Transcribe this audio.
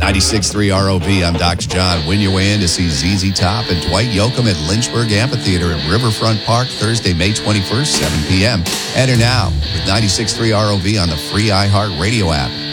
96.3 ROV, I'm Dr. John. Win your way in to see ZZ Top and Dwight Yoakam at Lynchburg Amphitheater in Riverfront Park, Thursday, May 21st, 7 p.m. Enter now with 96.3 ROV on the free iHeart Radio app.